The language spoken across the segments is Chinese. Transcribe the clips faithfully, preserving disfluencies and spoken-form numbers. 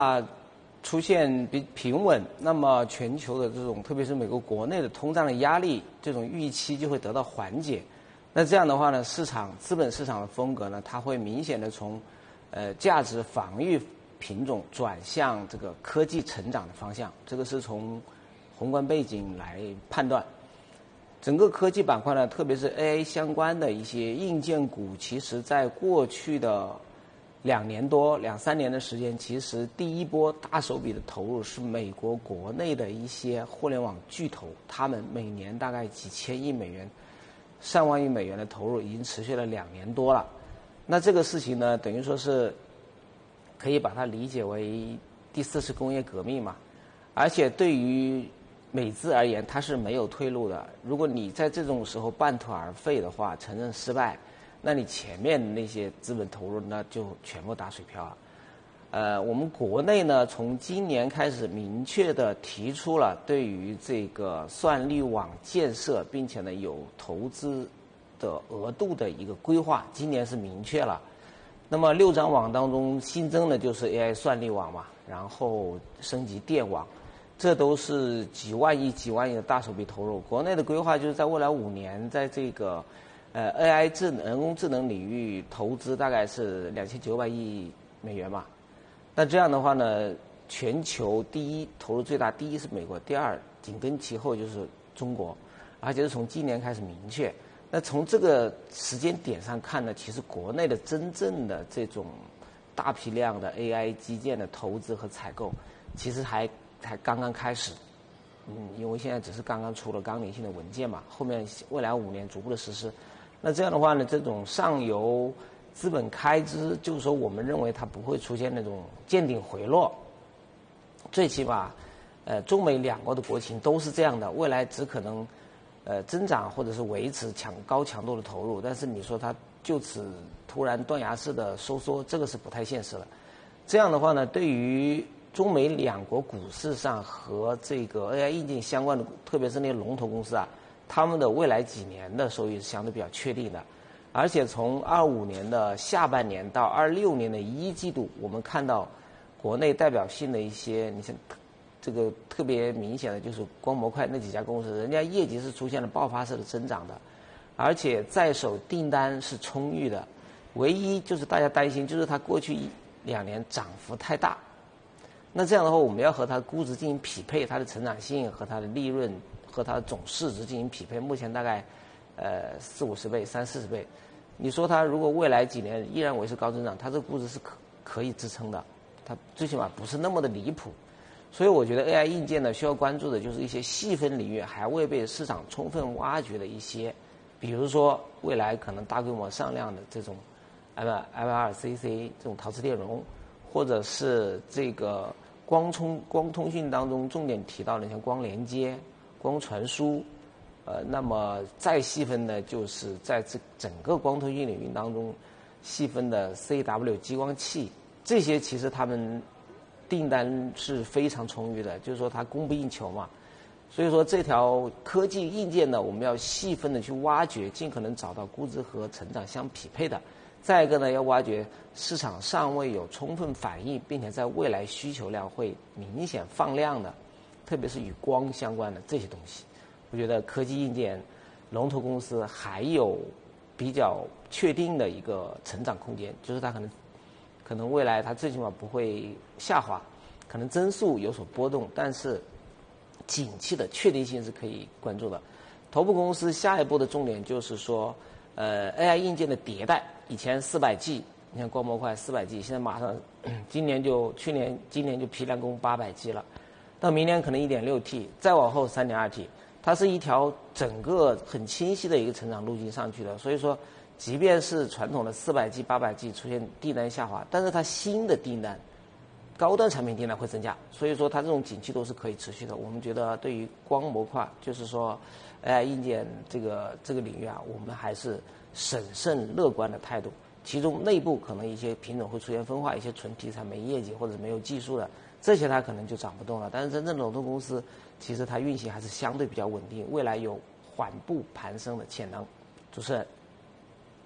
啊出现比平稳，那么全球的这种，特别是美国国内的通胀的压力，这种预期就会得到缓解。那这样的话呢，市场资本市场的风格呢，它会明显的从呃价值防御品种转向这个科技成长的方向。这个是从宏观背景来判断。整个科技板块呢，特别是 A I 相关的一些硬件股，其实在过去的两年多、两三年的时间，其实第一波大手笔的投入是美国国内的一些互联网巨头，他们每年大概几千亿美元、上万亿美元的投入，已经持续了两年多了。那这个事情呢，等于说是可以把它理解为第四次工业革命嘛。而且对于美资而言，它是没有退路的。如果你在这种时候半途而废的话，承认失败，那你前面的那些资本投入那就全部打水漂了。呃，我们国内呢，从今年开始明确的提出了对于这个算力网建设，并且呢有投资的额度的一个规划，今年是明确了。那么六张网当中新增的就是 A I 算力网嘛，然后升级电网，这都是几万亿、几万亿的大手笔投入。国内的规划就是在未来五年，在这个呃 A I 智能、人工智能领域投资大概是两千九百亿美元嘛。那这样的话呢，全球第一投入最大，第一是美国，第二紧跟其后就是中国，而且是从今年开始明确。那从这个时间点上看呢，其实国内的真正的这种大批量的 A I 基建的投资和采购，其实还才刚刚开始。嗯，因为现在只是刚刚出了纲领性的文件嘛，后面未来五年逐步的实施。那这样的话呢，这种上游资本开支，就是说我们认为它不会出现那种见顶回落，最起码，呃，中美两国的国情都是这样的，未来只可能，呃，增长或者是维持强高强度的投入，但是你说它就此突然断崖式的收缩，这个是不太现实的。这样的话呢，对于中美两国股市上和这个 A I 硬件相关的，特别是那些龙头公司啊，他们的未来几年的收益是相对比较确定的。而且从二五年的下半年到二六年的一季度，我们看到国内代表性的一些，你像这个特别明显的就是光模块那几家公司，人家业绩是出现了爆发式的增长的，而且在手订单是充裕的。唯一就是大家担心，就是它过去一两年涨幅太大。那这样的话，我们要和它的估值进行匹配，它的成长性和它的利润和它的总市值进行匹配，目前大概呃四五十倍、三四十倍。你说它如果未来几年依然维持高增长，它这个估值是可可以支撑的，它最起码不是那么的离谱。所以我觉得 A I 硬件呢，需要关注的就是一些细分领域还未被市场充分挖掘的一些，比如说未来可能大规模上量的这种 M R C C 这种陶瓷电容，或者是这个光通光通讯当中重点提到的像光连接、光传输。呃，那么再细分呢，就是在这整个光通讯领域当中，细分的 C W 激光器，这些其实他们订单是非常充裕的，就是说它供不应求嘛。所以说这条科技硬件呢，我们要细分的去挖掘，尽可能找到估值和成长相匹配的。再一个呢，要挖掘市场尚未有充分反应，并且在未来需求量会明显放量的，特别是与光相关的这些东西。我觉得科技硬件龙头公司还有比较确定的一个成长空间，就是它可能可能未来它最起码不会下滑，可能增速有所波动，但是景气的确定性是可以关注的。头部公司下一步的重点就是说，呃 A I 硬件的迭代，以前四百 G， 你看光模块四百 G， 现在马上今年就去年今年就批量供八百 G 了，到明年可能 一点六 T， 再往后 三点二 T。它是一条整个很清晰的一个成长路径上去的，所以说，即便是传统的四百 G、八百 G 出现订单下滑，但是它新的订单、高端产品订单会增加，所以说它这种景气都是可以持续的。我们觉得对于光模块，就是说 A I 硬件这个这个领域啊，我们还是审慎乐观的态度。其中内部可能一些品种会出现分化，一些纯题材没业绩或者没有技术的，这些它可能就涨不动了。但是真正龙头公司，其实它运行还是相对比较稳定，未来有缓步攀升的潜能。主持人。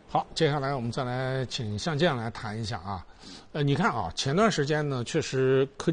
好，接下来我们再来请向建来谈一下啊，呃，你看啊，前段时间呢，确实科技